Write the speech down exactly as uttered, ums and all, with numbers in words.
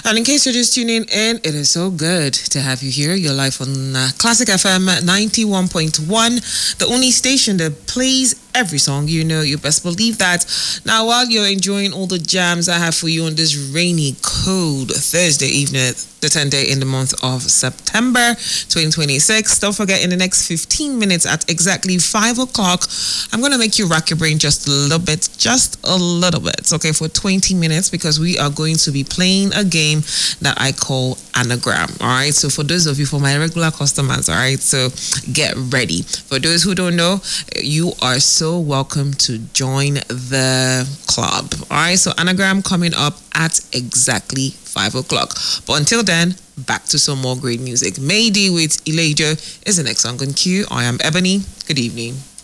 And in case you're just tuning in, it is so good to have you here. You're live on uh, Classic F M ninety-one point one, the only station that plays every song you know. You best believe that. Now, while you're enjoying all the jams I have for you on this rainy, cold Thursday evening, the tenth day in the month of September twenty twenty-six, don't forget, in the next fifteen minutes at exactly five o'clock, I'm going to make you rack your brain just a little bit, just a little bit, okay, for twenty minutes, because we are going to be playing a game that I call Anagram, all right? So for those of you, for my regular customers, all right, so get ready. For those who don't know, you are so welcome to join the club, all right? So Anagram coming up at exactly five o'clock. But until then, back to some more great music. Mayday with Elijah is the next song on cue. I am Ebony. Good evening.